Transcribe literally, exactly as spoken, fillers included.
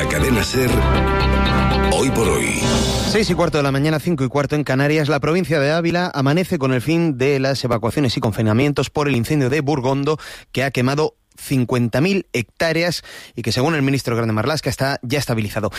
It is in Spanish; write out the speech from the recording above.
la cadena SER, Hoy por Hoy. Seis y cuarto de la mañana, cinco y cuarto en Canarias. La provincia de Ávila amanece con el fin de las evacuaciones y confinamientos por el incendio de Burgondo, que ha quemado cincuenta mil hectáreas y que, según el ministro Grande Marlaska, está ya estabilizado.